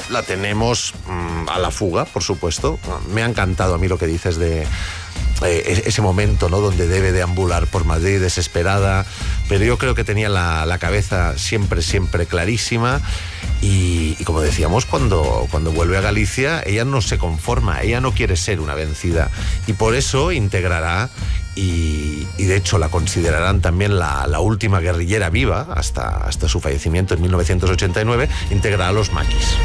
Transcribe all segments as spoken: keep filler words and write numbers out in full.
la tenemos mmm, a la fuga, por supuesto. Me ha encantado a mí lo que dices de eh, ese momento, ¿no?, donde debe deambular por Madrid desesperada, pero yo creo que tenía la, la cabeza siempre, siempre clarísima. Y, y como decíamos, cuando, cuando vuelve a Galicia, ella no se conforma, ella no quiere ser una vencida, y por eso integrará, y, y de hecho la considerarán también la, la última guerrillera viva hasta, hasta su fallecimiento en mil novecientos ochenta y nueve, integrará a los maquis.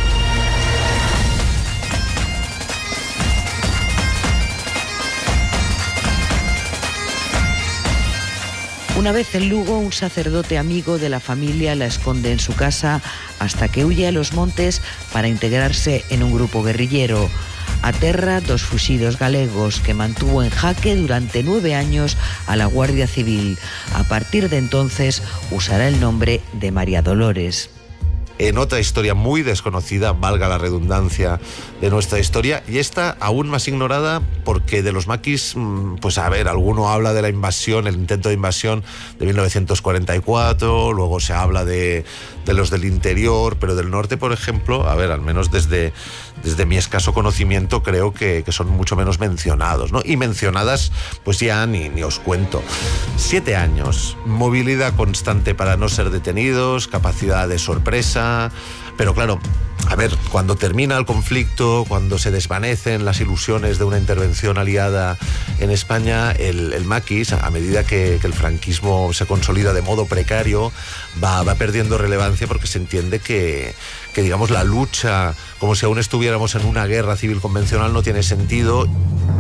Una vez en Lugo, un sacerdote amigo de la familia la esconde en su casa hasta que huye a los montes para integrarse en un grupo guerrillero. Aterra dos fusidos galegos que mantuvo en jaque durante nueve años a la Guardia Civil. A partir de entonces usará el nombre de María Dolores. En otra historia muy desconocida, valga la redundancia, de nuestra historia, y esta aún más ignorada porque de los maquis, pues a ver, alguno habla de la invasión, el intento de invasión de mil novecientos cuarenta y cuatro, luego se habla de, de los del interior, pero del norte, por ejemplo, a ver, al menos desde, desde mi escaso conocimiento, creo que, que son mucho menos mencionados, ¿no? Y mencionadas, pues ya ni, ni os cuento. Siete años, movilidad constante para no ser detenidos, capacidad de sorpresa. Pero claro, a ver, cuando termina el conflicto, cuando se desvanecen las ilusiones de una intervención aliada en España, el, el maquis, a medida que, que el franquismo se consolida de modo precario, va, va perdiendo relevancia porque se entiende que, que, digamos, la lucha, como si aún estuviéramos en una guerra civil convencional, no tiene sentido.